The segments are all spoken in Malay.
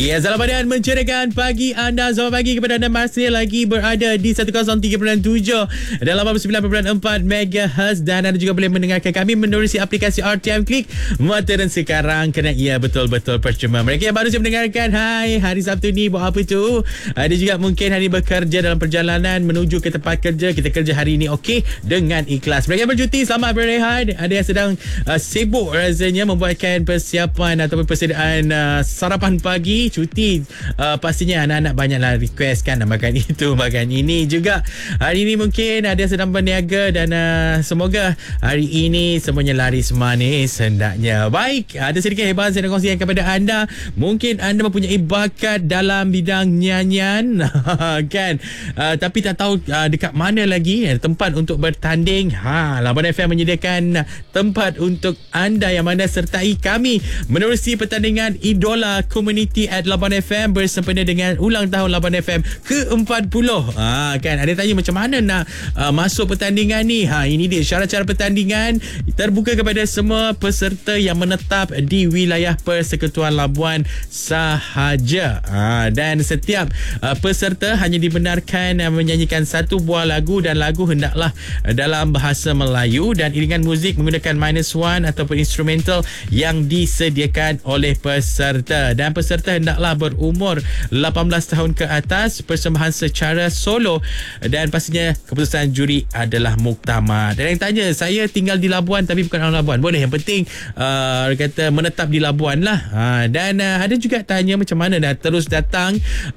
Ya, selamat dan menceriakan pagi anda. Selamat pagi kepada anda masih lagi berada di 103.7 dalam 89.4 MHz dan anda juga boleh mendengarkan kami menerusi aplikasi RTM Klik Mata dan Sekarang kerana ia betul-betul percuma. Mereka yang baru saja mendengarkan, hai, hari Sabtu ni buat apa tu? Ada juga mungkin hari berkerja dalam perjalanan menuju ke tempat kerja. Kita kerja hari ini okey dengan ikhlas. Mereka yang bercuti, selamat berehat. Ada yang sedang sibuk rasanya membuatkan persiapan ataupun persediaan sarapan pagi, cuti. Pastinya anak-anak banyaklah request kan nak makan itu, makan ini juga. Hari ini mungkin ada yang sedang berniaga dan semoga hari ini semuanya laris manis hendaknya. Baik, ada sedikit hebat saya nak kongsikan kepada anda. Mungkin anda mempunyai bakat dalam bidang nyanyian kan, tapi tak tahu dekat mana lagi tempat untuk bertanding. Labuan FM menyediakan tempat untuk anda yang mana sertai kami menerusi pertandingan Idola Community at Labuan FM bersempena dengan ulang tahun Labuan FM ke-40. Kan ada tanya macam mana nak masuk pertandingan ni. Ini dia syarat-syarat pertandingan, terbuka kepada semua peserta yang menetap di wilayah Persekutuan Labuan sahaja. Dan setiap peserta hanya dibenarkan menyanyikan satu buah lagu dan lagu hendaklah dalam bahasa Melayu dan iringan muzik menggunakan -1 ataupun instrumental yang disediakan oleh peserta. Dan peserta hendaklah berumur 18 tahun ke atas, persembahan secara solo dan pastinya keputusan juri adalah muktamad. Dan yang tanya, saya tinggal di Labuan tapi bukan orang Labuan. Boleh, yang penting kata menetap di Labuan lah. Dan ada juga tanya macam mana dah terus datang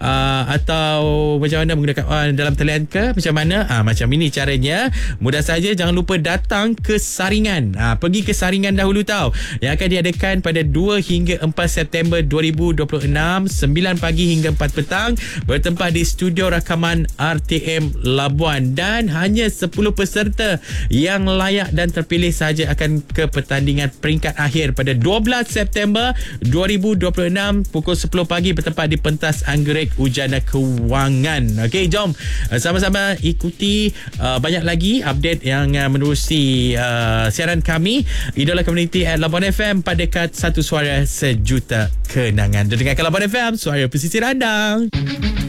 atau macam mana menggunakan dalam talian ke macam mana. Macam ini caranya, mudah saja, jangan lupa datang ke Saringan. Pergi ke Saringan dahulu tau, yang akan diadakan pada 2 hingga 4 September 2026, 9 pagi hingga 4 petang, bertempat di studio rakaman RTM Labuan. Dan hanya 10 peserta yang layak dan terpilih sahaja akan ke pertandingan peringkat akhir pada 12 September 2026 pukul 10 pagi bertempat di pentas Anggerek Ujana Kewangan. Okey, jom sama-sama ikuti banyak lagi update yang menerusi siaran kami Idola Community at Labuan FM pada dekat satu suara sejuta kenangan. Dengarkan Labuan FM, suara pesisir anda.